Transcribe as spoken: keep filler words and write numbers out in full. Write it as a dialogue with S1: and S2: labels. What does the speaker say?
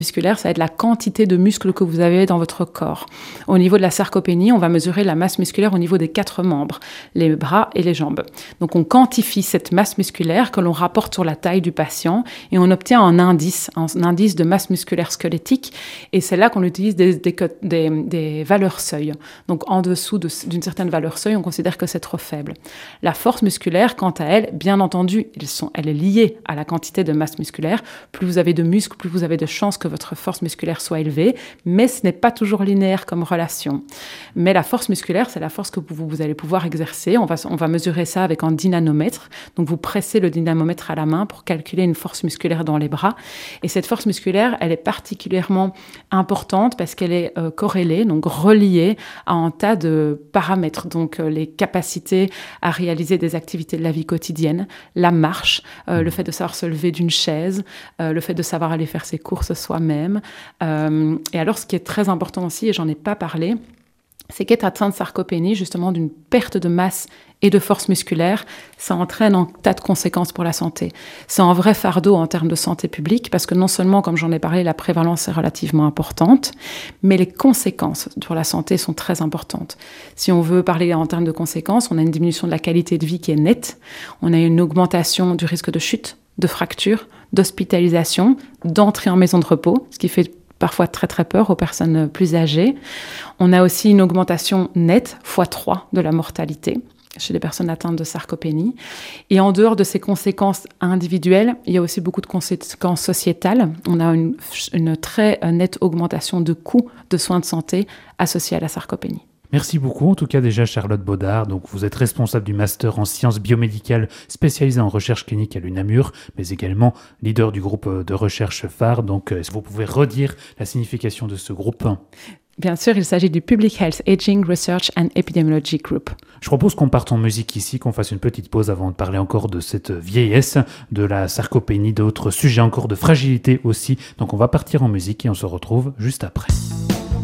S1: musculaire, ça va être la quantité de muscles que vous avez dans votre corps. Au niveau de la sarcopénie, on va mesurer la masse musculaire au niveau des quatre membres, les bras et les jambes. Donc on quantifie cette masse musculaire que l'on rapporte sur la taille du patient et on obtient un indice, un indice de masse musculaire squelettique, et c'est là qu'on utilise des, des, des, des valeurs seuil. Donc en dessous de, d'une certaine valeur seuil, on considère que c'est trop faible. La force musculaire, quant à elle, bien entendu, ils sont, elle est liée à la quantité de masse musculaire. Plus vous avez de muscles, plus vous avez de chances que votre force musculaire soit élevée, mais ce n'est pas toujours linéaire comme relation. Mais la force musculaire, c'est la force que vous, vous allez pouvoir exercer. On va, on va mesurer ça avec un dynanomètre. Donc vous pressez le dynamomètre à la main pour calculer une force musculaire dans les bras. Et cette force musculaire, elle est particulièrement importante parce qu'elle est euh, corrélée, donc reliée à un tas de paramètres. Donc euh, les capacités à réaliser des activités de la vie quotidienne, la marche, euh, le fait de savoir se lever d'une chaise, euh, le fait de savoir aller faire ses courses soi-même. Même. Euh, et alors, ce qui est très important aussi, et j'en ai pas parlé, c'est qu'être atteint de sarcopénie, justement d'une perte de masse et de force musculaire, ça entraîne un tas de conséquences pour la santé. C'est un vrai fardeau en termes de santé publique, parce que non seulement, comme j'en ai parlé, la prévalence est relativement importante, mais les conséquences sur la santé sont très importantes. Si on veut parler en termes de conséquences, on a une diminution de la qualité de vie qui est nette, on a une augmentation du risque de chute, de fracture, d'hospitalisation, d'entrée en maison de repos, ce qui fait parfois très très peur aux personnes plus âgées. On a aussi une augmentation nette, fois trois, de la mortalité chez les personnes atteintes de sarcopénie. Et en dehors de ces conséquences individuelles, il y a aussi beaucoup de conséquences sociétales. On a une, une très nette augmentation de coûts de soins de santé associés à la sarcopénie.
S2: Merci beaucoup, en tout cas déjà Charlotte Baudard. Donc vous êtes responsable du master en sciences biomédicales spécialisé en recherche clinique à l'UNAMUR, mais également leader du groupe de recherche phare. Donc est-ce que vous pouvez redire la signification de ce groupe ?
S1: Bien sûr, il s'agit du Public Health Aging Research and Epidemiology Group.
S2: Je propose qu'on parte en musique ici, qu'on fasse une petite pause avant de parler encore de cette vieillesse, de la sarcopénie, d'autres sujets encore de fragilité aussi. Donc on va partir en musique et on se retrouve juste après.